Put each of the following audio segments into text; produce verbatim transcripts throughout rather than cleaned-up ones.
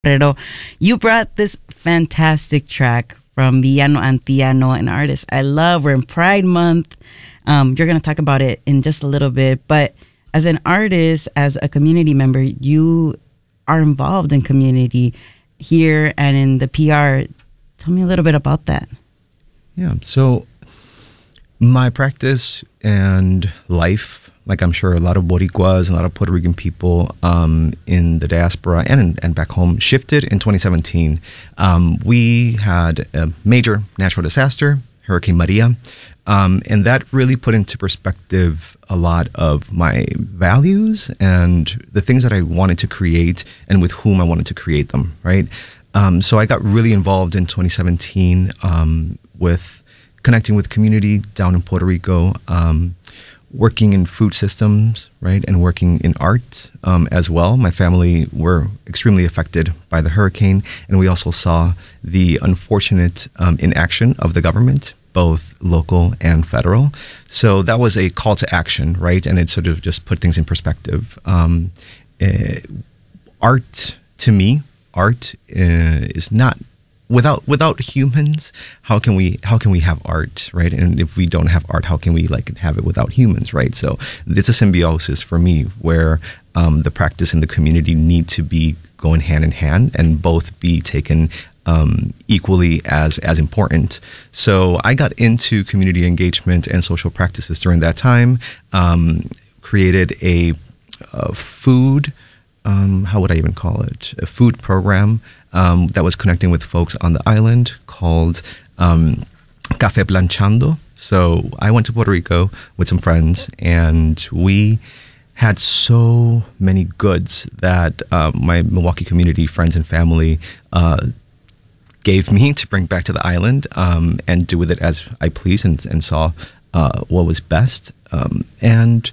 Pero you brought this fantastic track from Villano Antiano, an artist I love. We're in Pride Month. Um, you're going to talk about it in just a little bit. But as an artist, as a community member, you are involved in community here and in the P R. Tell me a little bit about that. Yeah, so my practice and life, like I'm sure a lot of Boricuas and a lot of Puerto Rican people um, in the diaspora and and back home, shifted in twenty seventeen. Um, we had a major natural disaster, Hurricane Maria, um, and that really put into perspective a lot of my values and the things that I wanted to create and with whom I wanted to create them, right? Um, so I got really involved in twenty seventeen um, with connecting with community down in Puerto Rico, um, working in food systems, right, and working in art um, as well. My family were extremely affected by the hurricane, and we also saw the unfortunate um, inaction of the government, both local and federal. So that was a call to action, right, and it sort of just put things in perspective. Um, uh, art, to me, art uh, is not without without humans. How can we how can we have art, right? And if we don't have art, how can we like have it without humans, right? So it's a symbiosis for me, where um, the practice and the community need to be going hand in hand and both be taken um, equally as as important. So I got into community engagement and social practices during that time. Um, created a, a food. Um, how would I even call it? A food program um, that was connecting with folks on the island called um, Café Planchando. So I went to Puerto Rico with some friends, and we had so many goods that uh, my Milwaukee community, friends and family uh, gave me to bring back to the island um, and do with it as I pleased and, and saw uh, what was best. Um, and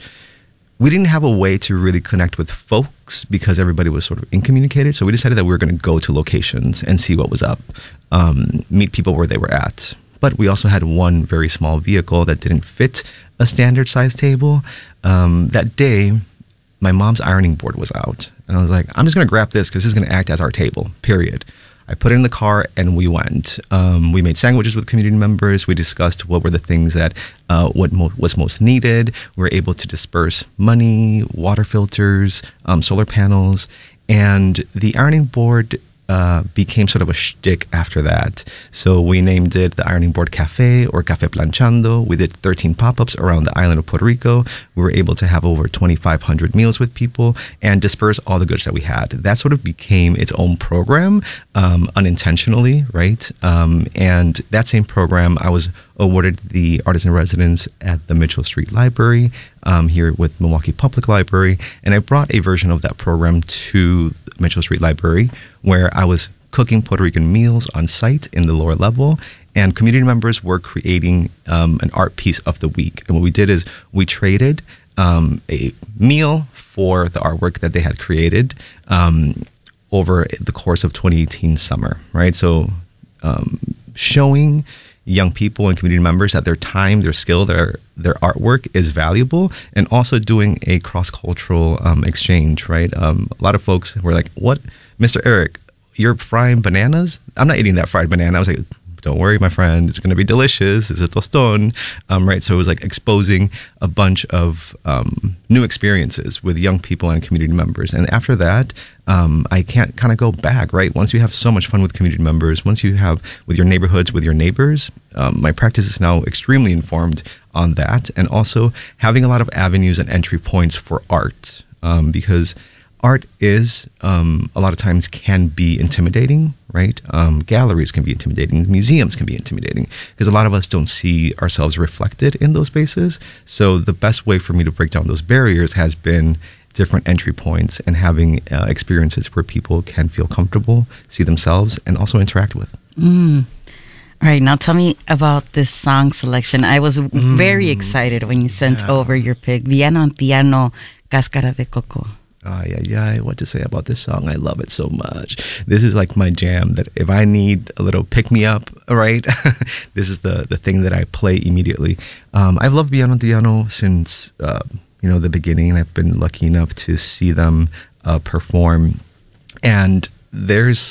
we didn't have a way to really connect with folks because everybody was sort of incommunicated. So we decided that we were going to go to locations and see what was up, um, meet people where they were at. But we also had one very small vehicle that didn't fit a standard size table. Um, that day, my mom's ironing board was out. And I was like, I'm just going to grab this because this is going to act as our table, period. I put it in the car and we went. Um, we made sandwiches with community members. We discussed what were the things that uh, what mo- was most needed. We were able to disperse money, water filters, um, solar panels, and the ironing board uh, became sort of a shtick after that. So we named it the Ironing Board Cafe or Café Planchando. We did thirteen pop-ups around the island of Puerto Rico. We were able to have over twenty-five hundred meals with people and disperse all the goods that we had. That sort of became its own program um, unintentionally, right? Um, and that same program, I was awarded the Artist in Residence at the Mitchell Street Library um, here with Milwaukee Public Library. And I brought a version of that program to Mitchell Street Library, where I was cooking Puerto Rican meals on site in the lower level, and community members were creating um, an art piece of the week. And what we did is we traded um, a meal for the artwork that they had created um, over the course of twenty eighteen summer, right? So um, showing young people and community members that their time, their skill, their their artwork is valuable, and also doing a cross-cultural um, exchange, right? Um, a lot of folks were like, what, Mister Eric, you're frying bananas? I'm not eating that fried banana. I was like, don't worry, my friend, it's going to be delicious. It's a toston, um, right? So it was like exposing a bunch of um, new experiences with young people and community members. And after that, um, I can't kind of go back, right? Once you have so much fun with community members, once you have with your neighborhoods, with your neighbors, um, my practice is now extremely informed on that. And also having a lot of avenues and entry points for art, um, because art is, um, a lot of times can be intimidating, right? Um, galleries can be intimidating. Museums can be intimidating because a lot of us don't see ourselves reflected in those spaces. So the best way for me to break down those barriers has been different entry points and having uh, experiences where people can feel comfortable, see themselves, and also interact with. Mm. All right, now tell me about this song selection. I was mm. very excited when you sent yeah. over your pick, Villano Antiano, Cáscara de Coco. Ay, ay, ay, what to say about this song? I love it so much. This is like my jam, that if I need a little pick-me-up, right, this is the, the thing that I play immediately. Um, I've loved Villano Antiano since, uh, you know, the beginning, and I've been lucky enough to see them uh, perform. And there's